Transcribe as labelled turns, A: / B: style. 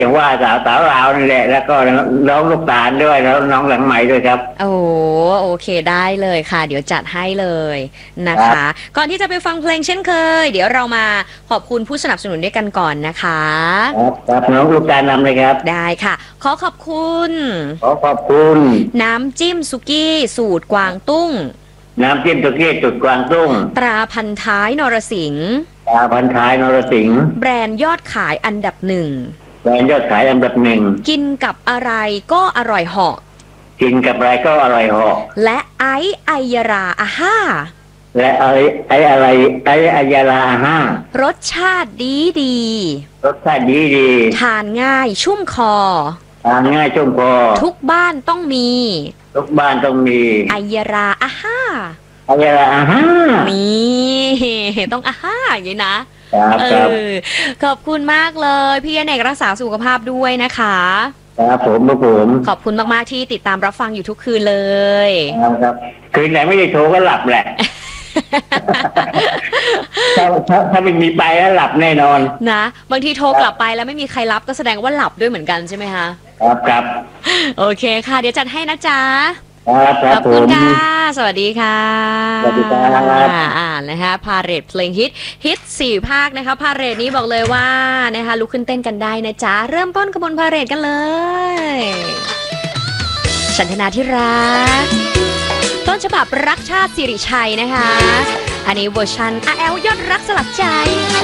A: อย่างว่าสาวลาวนี่แหละแล้วก็น้องลูกตาลด้วยแล้วน้องหลังใหม่ด้วยครับ
B: โอ้โอเคได้เลยค่ะ เดี๋ยวจัดให้เลยนะคะ ก่อนที่จะไปฟังเพลงเช่นเคย เดี๋ยวเรามาขอบคุณผู้สนับสนุนด้วยกันก่อนนะคะ
A: ครับน้องลูกตาลนำเลยครับ
B: ได้ค่ะขอขอบคุณ
A: ขอบคุณ
B: น้ำจิ้มสุกี้สูตรกวางตุ้ง
A: น้ำจิ้มสุกี้จุดกวางตุ้ง
B: ตราพันท้ายนรสิงห์
A: ตราพันท้ายนรสิงห์
B: แบรนด์ยอดขายอันดับ1
A: แบรนด์ยอดขายอันดับ1
B: กินกับอะไรก็อร่อยเหาะ
A: กินกับอะไรก็อร่อยเหาะ
B: และไอายราอาห้า
A: และไอายาลาห้าร
B: สชาติดี
A: รสชาติดี
B: ทานง่ายชุ่มคอ
A: ทานง่ายชุ่มคอ
B: ทุกบ้านต้องมี
A: ทุกบ้านต้องมี
B: ไอยาราอาห้า
A: ไอยาลาห้า
B: นี่ต้องอาห้าอย่างนี้นะครับขอบคุณมากเลยพี่อเนกรักษาสุขภาพด้วยนะคะ
A: ครับผม
B: ขอบคุณมากๆที่ติดตามรับฟังอยู่ทุกคืนเลย
A: ครับคืนไหนไม่ได้โทรก็หลับแหละ ถ้าไม่มีไปแล้วหลับแน่นอน
B: นะบางทีโทรกลับไปแล้วไม่มีใครรับก็แสดงว่าหลับด้วยเหมือนกันใช่ไหมคะ
A: ครับ
B: โอเคค่ะเดี๋ยวจัดให้นะจ๊ะ
A: ข
B: อบคุณค่ะสวัสดีค่ะ
A: สวัสดีครับ
B: นะคะพาเหรดเพลงฮิต4 ภาคนะคะพาเหรดนี้บอกเลยว่านะคะลุกขึ้นเต้นกันได้นะจ๊ะเริ่มต้นขบวนพาเหรดกันเลยฉันธนาที่รักต้นฉบับรักชาติสิริชัยนะคะอันนี้เวอร์ชัน RL ยอดรักสลักใจ